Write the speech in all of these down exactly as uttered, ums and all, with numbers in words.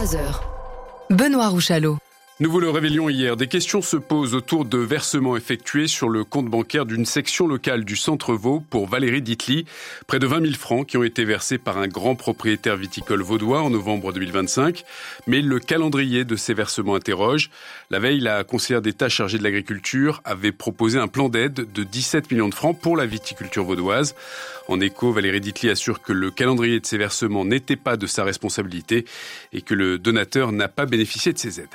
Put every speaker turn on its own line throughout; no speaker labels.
vingt-trois heures. Benoît Rouchalot.
Nous vous le révélions hier, des questions se posent autour de versements effectués sur le compte bancaire d'une section locale du Centre Vaud pour Valérie Ditli. Près de vingt mille francs qui ont été versés par un grand propriétaire viticole vaudois en novembre deux mille vingt-cinq. Mais le calendrier de ces versements interroge. La veille, la conseillère d'État chargée de l'agriculture avait proposé un plan d'aide de dix-sept millions de francs pour la viticulture vaudoise. En écho, Valérie Ditli assure que le calendrier de ces versements n'était pas de sa responsabilité et que le donateur n'a pas bénéficié de ces aides.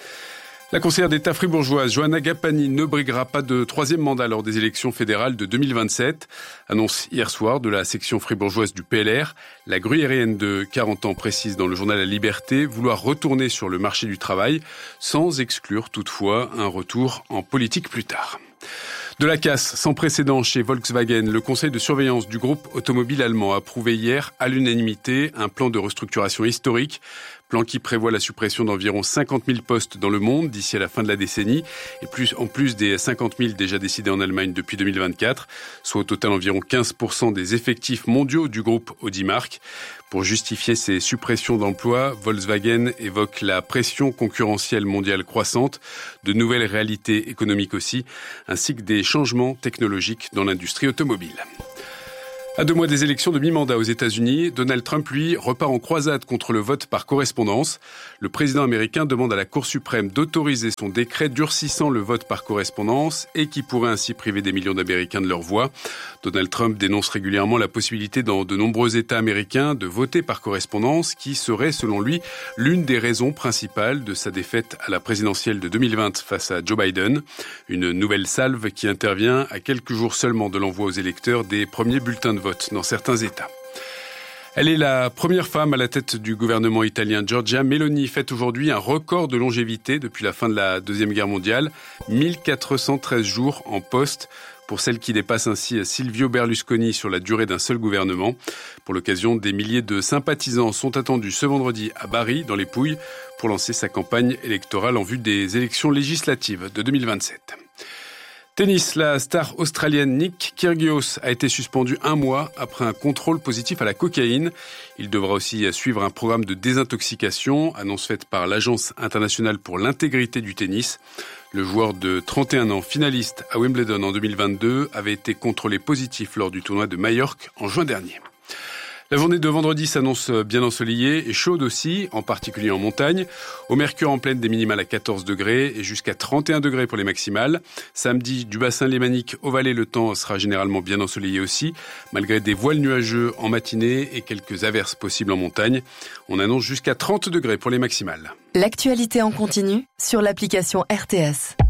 La conseillère d'État fribourgeoise Johanna Gapani ne briguera pas de troisième mandat lors des élections fédérales de deux mille vingt-sept. Annonce hier soir de la section fribourgeoise du P L R. La gruyérienne de quarante ans précise dans le journal La Liberté vouloir retourner sur le marché du travail, sans exclure toutefois un retour en politique plus tard. De la casse sans précédent chez Volkswagen, le conseil de surveillance du groupe automobile allemand a approuvé hier à l'unanimité un plan de restructuration historique. Plan qui prévoit la suppression d'environ cinquante mille postes dans le monde d'ici à la fin de la décennie, et plus, en plus des cinquante mille déjà décidés en Allemagne depuis deux mille vingt-quatre, soit au total environ quinze pour cent des effectifs mondiaux du groupe Audi-Mark. Pour justifier ces suppressions d'emplois, Volkswagen évoque la pression concurrentielle mondiale croissante, de nouvelles réalités économiques aussi, ainsi que des changements technologiques dans l'industrie automobile. À deux mois des élections de mi-mandat aux États-Unis, Donald Trump, lui, repart en croisade contre le vote par correspondance. Le président américain demande à la Cour suprême d'autoriser son décret durcissant le vote par correspondance et qui pourrait ainsi priver des millions d'Américains de leur voix. Donald Trump dénonce régulièrement la possibilité dans de nombreux États américains de voter par correspondance, qui serait, selon lui, l'une des raisons principales de sa défaite à la présidentielle de deux mille vingt face à Joe Biden. Une nouvelle salve qui intervient à quelques jours seulement de l'envoi aux électeurs des premiers bulletins de vote dans certains États. Elle est la première femme à la tête du gouvernement italien. Giorgia Meloni fête aujourd'hui un record de longévité depuis la fin de la Deuxième Guerre mondiale, mille quatre cent treize jours en poste, pour celle qui dépasse ainsi Silvio Berlusconi sur la durée d'un seul gouvernement. Pour l'occasion, des milliers de sympathisants sont attendus ce vendredi à Bari, dans les Pouilles, pour lancer sa campagne électorale en vue des élections législatives de deux mille vingt-sept. Tennis, la star australienne Nick Kyrgios a été suspendu un mois après un contrôle positif à la cocaïne. Il devra aussi suivre un programme de désintoxication, annonce faite par l'Agence internationale pour l'intégrité du tennis. Le joueur de trente et un ans, finaliste à Wimbledon en deux mille vingt-deux, avait été contrôlé positif lors du tournoi de Majorque en juin dernier. La journée de vendredi s'annonce bien ensoleillée et chaude aussi, en particulier en montagne. Au Mercure en plaine, des minimales à quatorze degrés et jusqu'à trente et un degrés pour les maximales. Samedi, du bassin lémanique au Valais, le temps sera généralement bien ensoleillé aussi, malgré des voiles nuageux en matinée et quelques averses possibles en montagne. On annonce jusqu'à trente degrés pour les maximales.
L'actualité en continu sur l'application R T S.